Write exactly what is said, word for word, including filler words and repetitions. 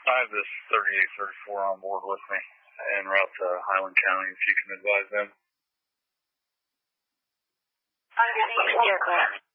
I have this thirty-eight thirty-four on board with me en route to Highland County, if you can advise them. Underneath, yes, sir.